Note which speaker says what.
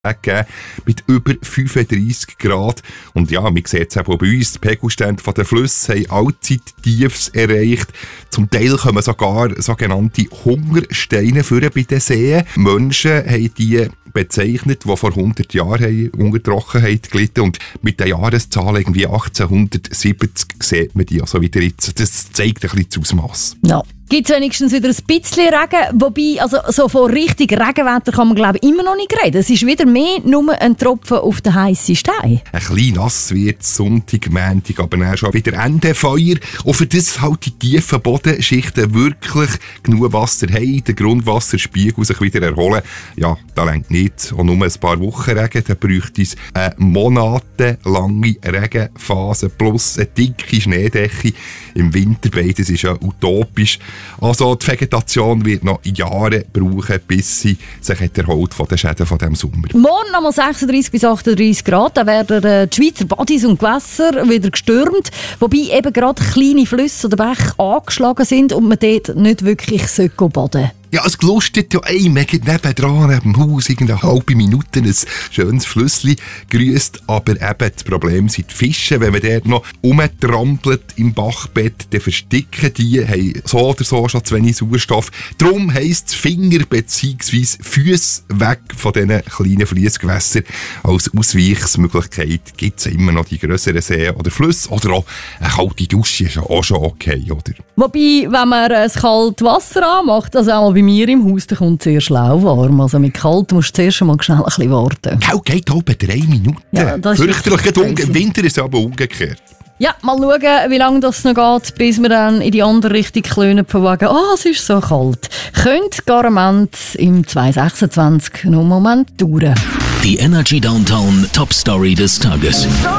Speaker 1: gegeben, mit über 35 Grad. Und ja, man sieht es auch bei uns, die Pegelstände der Flüsse haben Allzeittiefs erreicht. Zum Teil kommen sogar sogenannte Hungersteine vor bei den Seen. Menschen haben die bezeichnet, die vor 100 Jahren unter Trockenheit gelitten. Und mit der Jahreszahl irgendwie 1870 sieht man die also wieder jetzt. Das zeigt ein bisschen das Ausmaß.
Speaker 2: Ja. Gibt es wenigstens wieder ein bisschen Regen, wobei, also so von richtig Regenwetter kann man glaube ich immer noch nicht reden. Es ist wieder mehr nur ein Tropfen auf den heissen Stein.
Speaker 1: Ein bisschen nass wird Sonntag, Montag, aber dann schon wieder Ende Feuer. Und für das halt die tiefen Bodenschichten wirklich genug Wasser haben, den Grundwasserspiegel sich wieder erholen. Ja, da reicht nicht auch nur ein paar Wochen Regen, da bräuchte es eine monatelange Regenphase plus eine dicke Schneedecke im Winter. Beides ist ja utopisch. Also die Vegetation wird noch Jahre brauchen, bis sie sich erholt von den Schäden von diesem Sommer.
Speaker 2: Morgen nochmal 36 bis 38 Grad, da werden die Schweizer Badis und Gewässer wieder gestürmt, wobei eben gerade kleine Flüsse oder Bäche angeschlagen sind und man dort nicht wirklich baden sollte.
Speaker 1: Ja, es gelustet ja einem nebendran, neben dem Haus, eine halbe Minute ein schönes Flüssli grüßt. Aber eben das Problem sind die Fische. Wenn man dort noch rumtrampelt im Bachbett, dann versticken die, haben so oder so schon zu wenig Sauerstoff. Darum heisst es Finger bzw. Füße weg von diesen kleinen Fliessgewässern. Als Ausweichsmöglichkeit gibt es immer noch die grösseren Seen oder Flüsse. Oder auch eine kalte Dusche ist auch schon okay, oder?
Speaker 2: Wobei, wenn man das kalte Wasser anmacht, also auch bei mir im Haus, dann kommt es sehr lauwarm. Also mit kalt musst du zuerst mal schnell ein bisschen warten.
Speaker 1: Geht auch bei 3 Minuten.
Speaker 2: Ja,
Speaker 1: fürchterlich. Im Winter ist es aber umgekehrt.
Speaker 2: Ja, mal schauen, wie lange das noch geht, bis wir dann in die andere Richtung klönen von wegen, es ist so kalt. Könnte Garament im 2026 noch einen Moment dauern.
Speaker 3: Die Energy Downtown Top Story des Tages.